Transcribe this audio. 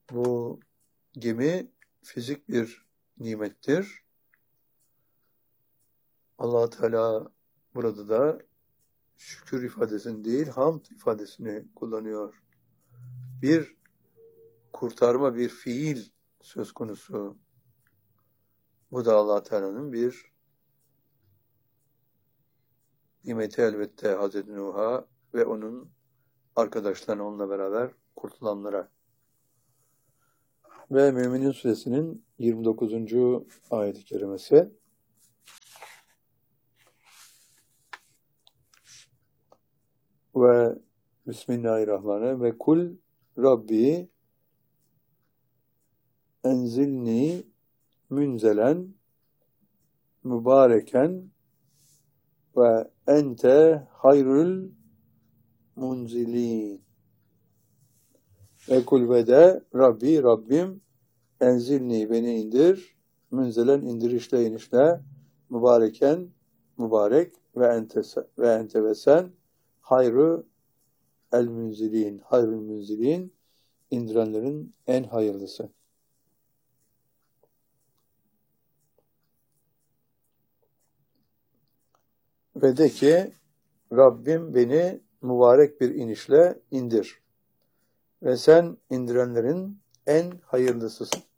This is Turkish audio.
Bu gemi fizik bir nimettir. Allah Teala burada da şükür ifadesini değil, hamd ifadesini kullanıyor. Bir kurtarma, bir fiil söz konusu. Bu da Allah Teala'nın bir nimeti elbette Hazreti Nuh'a ve onun arkadaşlarına onunla beraber kurtulanlara. Ve Mü'minin Suresinin 29. ayet-i kerimesi. Ve Bismillahirrahmanirrahim. Ve kul Rabbi enzilni münzelen mübareken ve ente hayrul munzilin. Ve kul ve de Rabbi, Rabbim enzilni, beni indir, münzelen, indirişle, inişle, mübareken, mübarek ve ente ve sen hayru el münzilin, hayrul münzilin, indirenlerin en hayırlısı. Ve de ki Rabbim beni mübarek bir inişle indir ve sen indirenlerin en hayırlısısın.